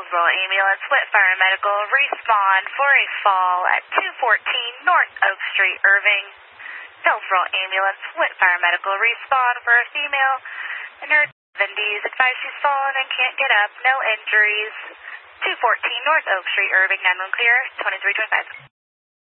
Hillsborough Ambulance, Flint Fire and Medical, respond for a fall at 214 North Oak Street, Irving. Hillsborough Ambulance, Flint Fire and Medical, respond for a female in her 70s. Advise she's fallen and can't get up. No injuries. 214 North Oak Street, Irving. 911 clear. 2325.